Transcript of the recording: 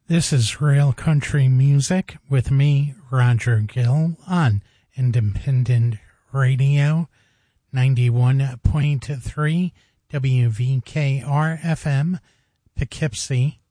This is Rail Country Music with me, Roger Gill, on Independent Radio, 91.3 WVKR-FM, Poughkeepsie,